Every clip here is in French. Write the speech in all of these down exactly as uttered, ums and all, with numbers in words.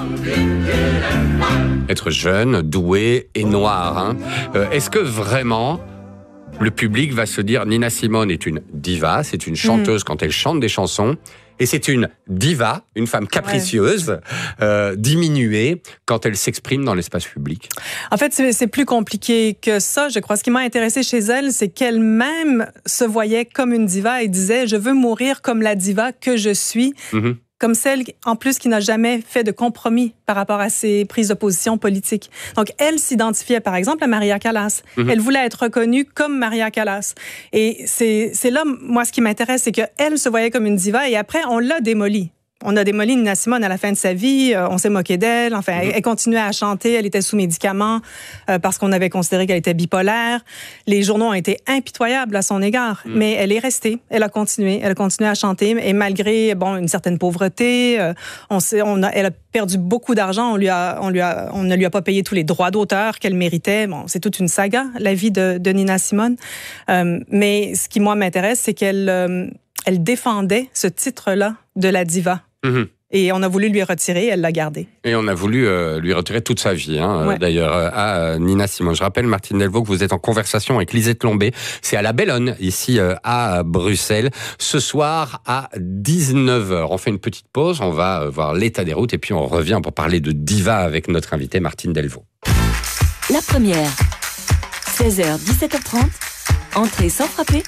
Être jeune, doué et noir. Hein. Euh, est-ce que vraiment le public va se dire Nina Simone est une diva, c'est une chanteuse mmh. quand elle chante des chansons, et c'est une diva, une femme capricieuse, ouais. euh, diminuée quand elle s'exprime dans l'espace public? En fait, c'est, c'est plus compliqué que ça. Je crois ce qui m'a intéressé chez elle, c'est qu'elle-même se voyait comme une diva et disait « Je veux mourir comme la diva que je suis mmh. ». Comme celle, en plus, qui n'a jamais fait de compromis par rapport à ses prises de position politiques. Donc, elle s'identifiait, par exemple, à Maria Callas. Mm-hmm. Elle voulait être reconnue comme Maria Callas. Et c'est, c'est là, moi, ce qui m'intéresse, c'est qu'elle se voyait comme une diva et après, on l'a démolie. On a démoli Nina Simone à la fin de sa vie, euh, on s'est moqué d'elle, enfin, mm-hmm. elle, elle continuait à chanter, elle était sous médicaments euh, parce qu'on avait considéré qu'elle était bipolaire. Les journaux ont été impitoyables à son égard, mm. mais elle est restée, elle a continué, elle a continué à chanter et malgré, bon, une certaine pauvreté, euh, on sait, on a, elle a perdu beaucoup d'argent, on lui a, on lui a, on ne lui a pas payé tous les droits d'auteur qu'elle méritait. Bon, c'est toute une saga, la vie de, de Nina Simone. Euh, mais ce qui, moi, m'intéresse, c'est qu'elle, euh, elle défendait ce titre-là de la diva. Mmh. Et on a voulu lui retirer, elle l'a gardé. Et on a voulu euh, lui retirer toute sa vie, hein, ouais. d'ailleurs, euh, à euh, Nina Simone. Je rappelle, Martine Delvaux, que vous êtes en conversation avec Lisette Lombé. C'est à la Bellone, ici euh, à Bruxelles, ce soir à dix-neuf heures. On fait une petite pause, on va euh, voir l'état des routes et puis on revient pour parler de diva avec notre invitée Martine Delvaux. La première, seize heures dix-sept heures trente, entrée sans frapper,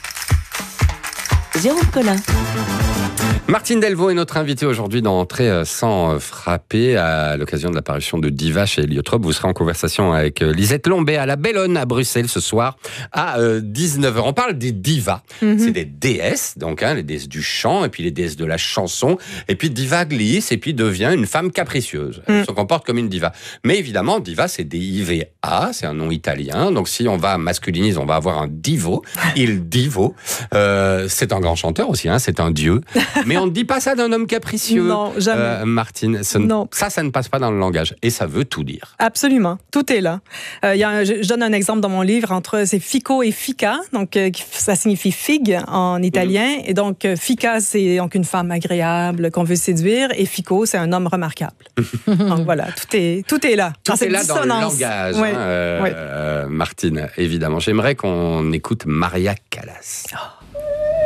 Jérôme Collin. Martine Delvaux est notre invitée aujourd'hui dans Entrée sans frapper à l'occasion de la parution de Diva chez Eliotrope. Vous serez en conversation avec Lisette Lombé à la Bellone à Bruxelles ce soir à dix-neuf heures. On parle des divas. Mm-hmm. C'est des déesses, donc hein, les déesses du chant et puis les déesses de la chanson. Et puis diva glisse et puis devient une femme capricieuse. Elle mm. se comporte comme une diva. Mais évidemment, diva c'est D I V A, c'est un nom italien. Donc si on va masculiniser, on va avoir un divo. Il divo. Euh, c'est un grand chanteur aussi, hein, c'est un dieu. Mais on ne dit pas ça d'un homme capricieux. Non, jamais. Euh, Martine, ça, non. ça, ça ne passe pas dans le langage. Et ça veut tout dire. Absolument. Tout est là. Euh, y a un, je donne un exemple dans mon livre entre c'est fico et fica. Donc, euh, ça signifie figue en italien. Mmh. Et donc, euh, fica, c'est donc une femme agréable qu'on veut séduire. Et fico, c'est un homme remarquable. Donc, voilà. Tout est, tout est là. Tout est là dissonance. Dans le langage, ouais. Hein, euh, ouais. euh, Martine, évidemment. J'aimerais qu'on écoute Maria Callas. Oh.